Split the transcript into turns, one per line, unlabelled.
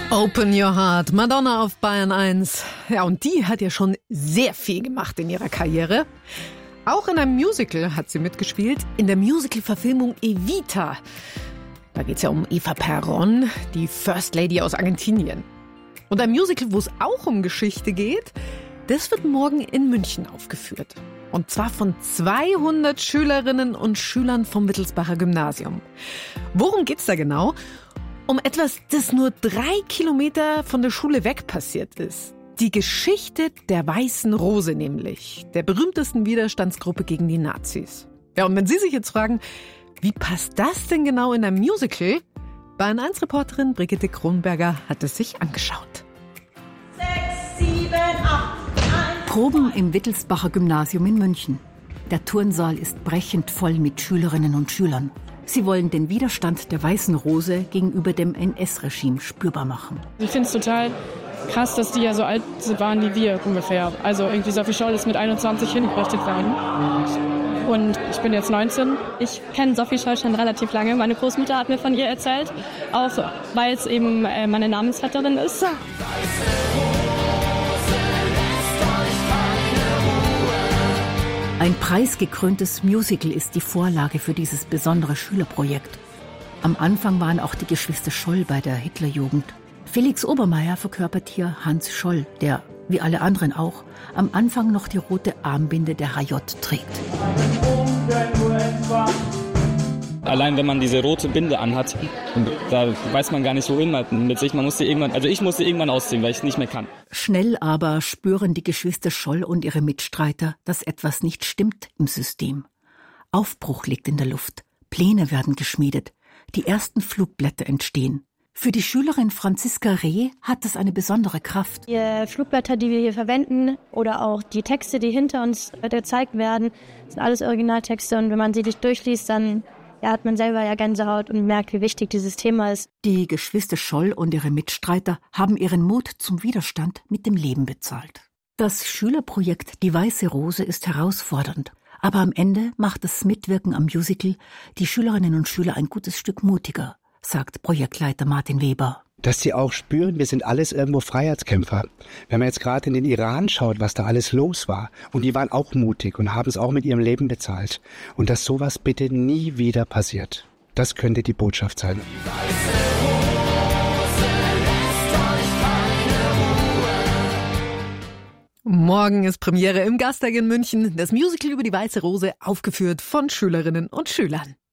Open Your Heart, Madonna auf Bayern 1. Ja, und die hat ja schon sehr viel gemacht in ihrer Karriere. Auch in einem Musical hat sie mitgespielt, in der Musical-Verfilmung Evita. Da geht's ja um Eva Perón, die First Lady aus Argentinien. Und ein Musical, wo es auch um Geschichte geht, das wird morgen in München aufgeführt. Und zwar von 200 Schülerinnen und Schülern vom Wittelsbacher Gymnasium. Worum geht's da genau? Um etwas, das nur 3 Kilometer von der Schule weg passiert ist. Die Geschichte der Weißen Rose nämlich, der berühmtesten Widerstandsgruppe gegen die Nazis. Ja, und wenn Sie sich jetzt fragen, wie passt das denn genau in ein Musical? Bayern 1-Reporterin Brigitte Kronberger hat es sich angeschaut.
6, 7, 8, 1,
Proben im Wittelsbacher Gymnasium in München. Der Turnsaal ist brechend voll mit Schülerinnen und Schülern. Sie wollen den Widerstand der Weißen Rose gegenüber dem NS-Regime spürbar machen.
Ich finde es total krass, dass die ja so alt waren wie wir ungefähr. Also irgendwie Sophie Scholl ist mit 21 hingerichtet worden. Und ich bin jetzt 19. Ich kenne Sophie Scholl schon relativ lange. Meine Großmutter hat mir von ihr erzählt, auch weil es eben meine Namensvetterin ist.
Ein preisgekröntes Musical ist die Vorlage für dieses besondere Schülerprojekt. Am Anfang waren auch die Geschwister Scholl bei der Hitlerjugend. Felix Obermeier verkörpert hier Hans Scholl, der, wie alle anderen auch, am Anfang noch die rote Armbinde der HJ trägt.
Allein wenn man diese rote Binde anhat, da weiß man gar nicht, wohin man mit sich. Ich musste irgendwann ausziehen, weil ich es nicht mehr kann.
Schnell aber spüren die Geschwister Scholl und ihre Mitstreiter, dass etwas nicht stimmt im System. Aufbruch liegt in der Luft. Pläne werden geschmiedet. Die ersten Flugblätter entstehen. Für die Schülerin Franziska Reh hat das eine besondere Kraft.
Die Flugblätter, die wir hier verwenden, oder auch die Texte, die hinter uns gezeigt werden, sind alles Originaltexte. Und wenn man sie durchliest, dann hat man selber ja Gänsehaut und merkt, wie wichtig dieses Thema ist.
Die Geschwister Scholl und ihre Mitstreiter haben ihren Mut zum Widerstand mit dem Leben bezahlt. Das Schülerprojekt Die Weiße Rose ist herausfordernd. Aber am Ende macht das Mitwirken am Musical die Schülerinnen und Schüler ein gutes Stück mutiger, sagt Projektleiter Martin Weber.
Dass sie auch spüren, wir sind alles irgendwo Freiheitskämpfer. Wenn man jetzt gerade in den Iran schaut, was da alles los war, und die waren auch mutig und haben es auch mit ihrem Leben bezahlt. Und dass sowas bitte nie wieder passiert. Das könnte die Botschaft sein.
Morgen ist Premiere im Gasteig in München. Das Musical über die Weiße Rose, aufgeführt von Schülerinnen und Schülern.